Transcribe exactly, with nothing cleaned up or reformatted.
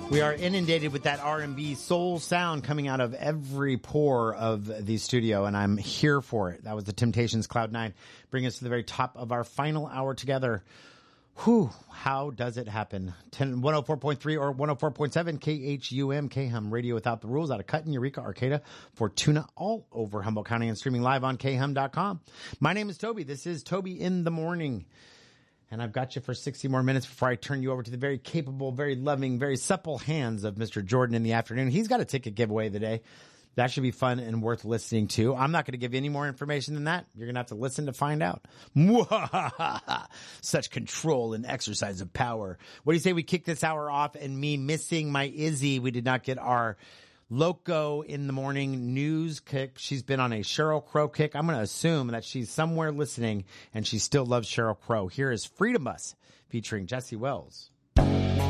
We are inundated with that R and B soul sound coming out of every pore of the studio, and I'm here for it. That was the Temptations, Cloud Nine, bring us to the very top of our final hour together. Whew, how does it happen? one oh four point three or one oh four point seven K H U M, K H U M Radio without the rules out of Cutton, Eureka, Arcata, Fortuna, all over Humboldt County and streaming live on K H U M dot com. My name is Toby. This is Toby in the Morning. And I've got you for sixty more minutes before I turn you over to the very capable, very loving, very supple hands of Mister Jordan in the afternoon. He's got a ticket giveaway today. That should be fun and worth listening to. I'm not going to give you any more information than that. You're going to have to listen to find out. Such control and exercise of power. What do you say we kick this hour off and me missing my Izzy? We did not get our Loco in the Morning news kick. She's been on a Sheryl Crow kick. I'm going to assume that she's somewhere listening and she still loves Sheryl Crow. Here is Freedom Bus featuring Jesse Wells.